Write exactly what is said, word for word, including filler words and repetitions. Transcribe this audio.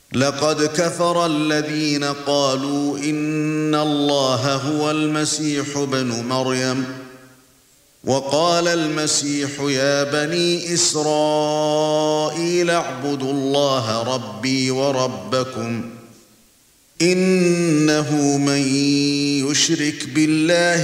لقد كفر الذين قالوا إن الله هو المسيح ابن مريم وقال المسيح يا بني إسرائيل اعبدوا الله ربي وربكم إنه من يشرك بالله